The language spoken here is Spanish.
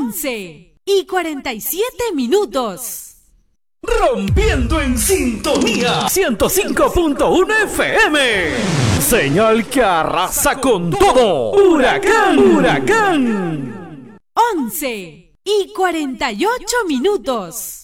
11:47. Rompiendo en sintonía 105.1 FM. Señal que arrasa con todo. Huracán, huracán. 11:48.